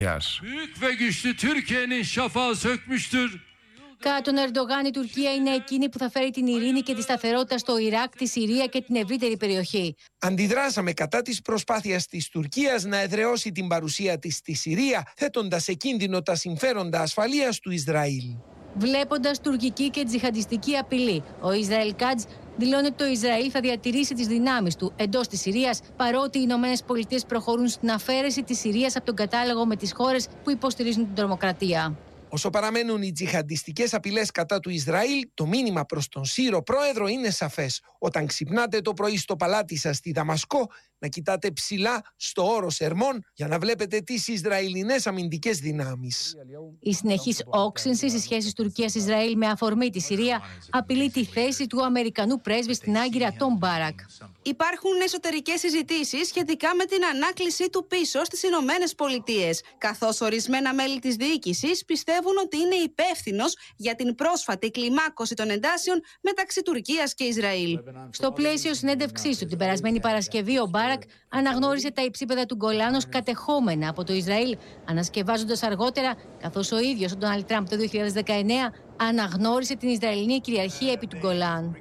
Κατά τον Ερντογάν, η Τουρκία είναι εκείνη που θα φέρει την ειρήνη και τη σταθερότητα στο Ιράκ, τη Συρία και την ευρύτερη περιοχή. Αντιδράσαμε κατά της προσπάθειας της Τουρκίας να εδραιώσει την παρουσία της στη Συρία, θέτοντας σε κίνδυνο τα συμφέροντα ασφαλείας του Ισραήλ. Βλέποντας τουρκική και τζιχαντιστική απειλή, ο Ισραήλ Κάτζ δηλώνει ότι το Ισραήλ θα διατηρήσει τις δυνάμεις του εντός της Συρίας, παρότι οι ΗΠΑ προχωρούν στην αφαίρεση της Συρίας από τον κατάλογο με τις χώρες που υποστηρίζουν την τρομοκρατία. Όσο παραμένουν οι τζιχαντιστικές απειλές κατά του Ισραήλ, το μήνυμα προς τον Σύρο πρόεδρο είναι σαφές. Όταν ξυπνάτε το πρωί στο παλάτι σας στη Δαμασκό, να κοιτάτε ψηλά στο όρος Ερμών για να βλέπετε τις Ισραηλινές αμυντικές δυνάμεις. Η συνεχής όξυνση στις σχέσεις Τουρκίας-Ισραήλ με αφορμή τη Συρία απειλεί τη θέση του Αμερικανού πρέσβη στην Άγκυρα, Τον Μπάρακ. Υπάρχουν εσωτερικές συζητήσεις σχετικά με την ανάκλησή του πίσω στις Ηνωμένες Πολιτείες, καθώς ορισμένα μέλη της διοίκησης πιστεύουν ότι είναι υπεύθυνος για την πρόσφατη κλιμάκωση των εντάσεων μεταξύ Τουρκίας και Ισραήλ. Στο πλαίσιο συνέντευξής του την περασμένη Παρασκευή, ο Μπάρακ αναγνώρισε τα υψίπεδα του Γκολάν ως κατεχόμενα από το Ισραήλ, ανασκευάζοντας αργότερα, καθώς ο ίδιος ο Ντόναλντ Τραμπ το 2019 αναγνώρισε την Ισραηλινή κυριαρχία επί του Γκολάν.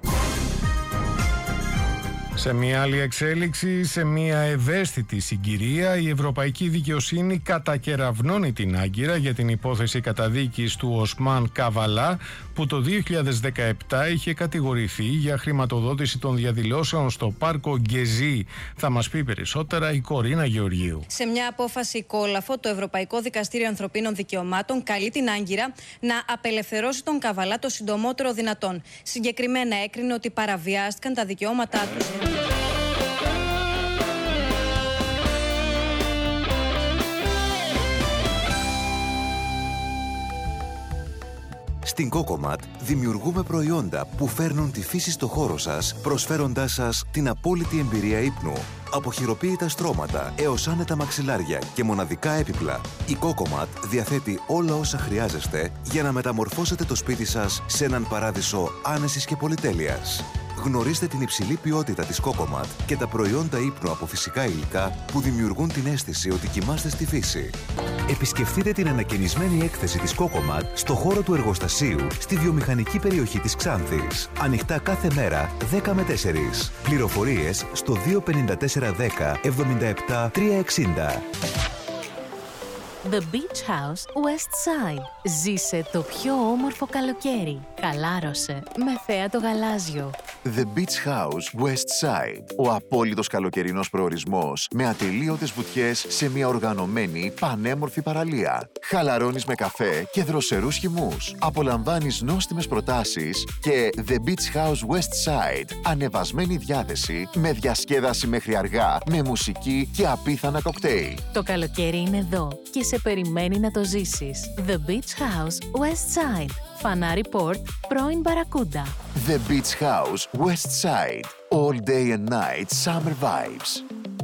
Σε μια άλλη εξέλιξη, σε μια ευαίσθητη συγκυρία, η Ευρωπαϊκή Δικαιοσύνη κατακεραυνώνει την Άγκυρα για την υπόθεση καταδίκης του Οσμάν Καβαλά, που το 2017 είχε κατηγορηθεί για χρηματοδότηση των διαδηλώσεων στο πάρκο Γκεζί. Θα μας πει περισσότερα η Κορίνα Γεωργίου. Σε μια απόφαση κόλαφο, το Ευρωπαϊκό Δικαστήριο Ανθρωπίνων Δικαιωμάτων καλεί την Άγκυρα να απελευθερώσει τον Καβαλά το συντομότερο δυνατόν. Συγκεκριμένα έκρινε ότι παραβιάστηκαν τα δικαιώματά του. Στην Cocomat δημιουργούμε προϊόντα που φέρνουν τη φύση στο χώρο σας, προσφέροντάς σας την απόλυτη εμπειρία ύπνου. Από χειροποίητα στρώματα έως άνετα μαξιλάρια και μοναδικά έπιπλα, η Cocomat διαθέτει όλα όσα χρειάζεστε για να μεταμορφώσετε το σπίτι σας σε έναν παράδεισο άνεσης και πολυτέλειας. Γνωρίστε την υψηλή ποιότητα της Cocomat και τα προϊόντα ύπνου από φυσικά υλικά που δημιουργούν την αίσθηση ότι κοιμάστε στη φύση. Επισκεφτείτε την ανακαινισμένη έκθεση της Cocomat στο χώρο του εργοστασίου στη βιομηχανική περιοχή της Ξάνθης. Ανοιχτά κάθε μέρα 10 με 4. Πληροφορίες στο 25410 77 360. The Beach House West Side. Ζήσε το πιο όμορφο καλοκαίρι. Χαλάρωσε με θέα το γαλάζιο. The Beach House West Side. Ο απόλυτος καλοκαιρινός προορισμός με ατελείωτες βουτιές σε μια οργανωμένη πανέμορφη παραλία. Χαλαρώνεις με καφέ και δροσερούς χυμούς. Απολαμβάνεις νόστιμες προτάσεις και The Beach House West Side. Ανεβασμένη διάθεση με διασκέδαση μέχρι αργά, με μουσική και απίθανα κοκτέιλ. Το καλοκαίρι είναι εδώ και σε περιμένει να το ζήσεις. The Beach House West Side. Φανάρι Port, πρώην Μπαρακούντα. The Beach House West Side. All day and night summer vibes.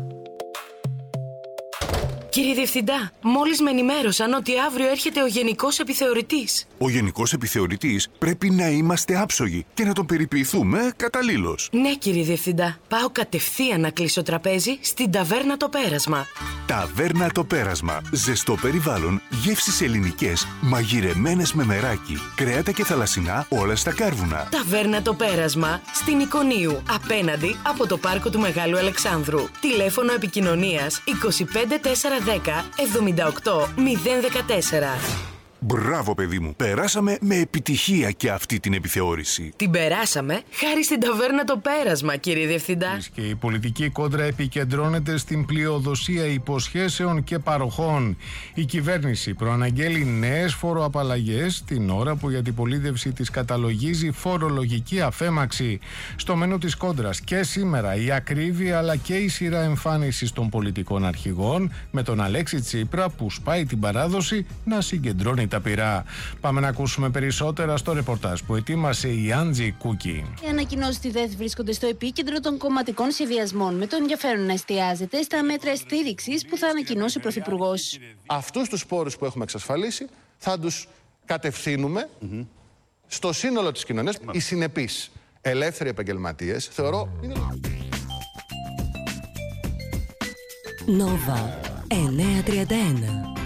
Κύριε Διευθυντά, μόλις με ενημέρωσαν ότι αύριο έρχεται ο Γενικός Επιθεωρητής. Ο Γενικός Επιθεωρητής πρέπει να είμαστε άψογοι και να τον περιποιηθούμε καταλήλως. Ναι, κύριε Διευθυντά. Πάω κατευθείαν να κλείσω τραπέζι στην Ταβέρνα Το Πέρασμα. Ταβέρνα Το Πέρασμα. Ζεστό περιβάλλον, γεύσεις ελληνικές, μαγειρεμένες με μεράκι, κρέατα και θαλασσινά όλα στα κάρβουνα. Ταβέρνα Το Πέρασμα στην Εικονίου, απέναντι από το πάρκο του Μεγάλου Αλεξάνδρου. Τηλέφωνο επικοινωνίας 25410 78 014. Μπράβο, παιδί μου. Περάσαμε με επιτυχία και αυτή την επιθεώρηση. Την περάσαμε χάρη στην Ταβέρνα Το Πέρασμα, κύριε Διευθυντά. Και η πολιτική κόντρα επικεντρώνεται στην πλειοδοσία υποσχέσεων και παροχών. Η κυβέρνηση προαναγγέλει νέες φοροαπαλλαγές την ώρα που η αντιπολίτευση της καταλογίζει φορολογική αφέμαξη. Στο μενού της κόντρας και σήμερα η ακρίβεια αλλά και η σειρά εμφάνισης των πολιτικών αρχηγών, με τον Αλέξη Τσίπρα που σπάει την παράδοση να συγκεντρώνει τα πυρά. Πάμε να ακούσουμε περισσότερα στο ρεπορτάζ που ετοίμασε η Άντζη Κούκη. Οι ανακοινώσεις στη ΔΕΘ βρίσκονται στο επίκεντρο των κομματικών σχεδιασμών, με το ενδιαφέρον να εστιάζεται στα μέτρα στήριξης που θα ανακοινώσει ο Πρωθυπουργός. Αυτούς τους πόρους που έχουμε εξασφαλίσει θα τους κατευθύνουμε στο σύνολο της κοινωνίας. Οι συνεπείς ελεύθεροι επαγγελματίες θεωρώ είναι... Νόβα 931.